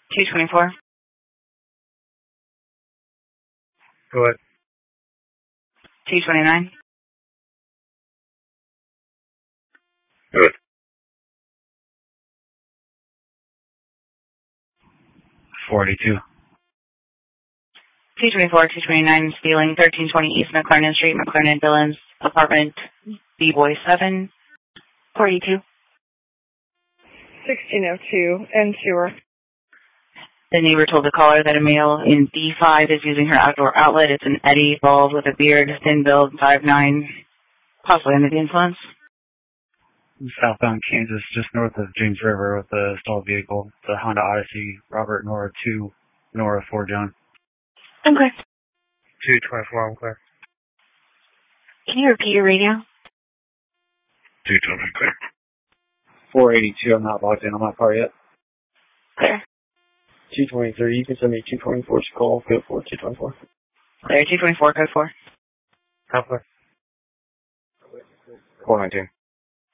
224. Go ahead. 229. Go ahead. 482. 224, 229, stealing 1320 East McLernan Street, McLernan Villas, apartment B-Boy 7, 42. 1602, and sewer. The neighbor told the caller that a male in D5 is using her outdoor outlet. It's an Eddie, bald with a beard, thin build, 5'9", possibly under the influence. Southbound Kansas, just north of James River with a stalled vehicle. It's a Honda Odyssey, Robert Nora 2, Nora 4 John. Okay. 224, I'm clear. Can you repeat your radio? 220, clear. 482, I'm not logged in on my car yet. Clear. 223, you can send me 224 to call, code 4, 224. Clear, 224, code 4. How clear? 419.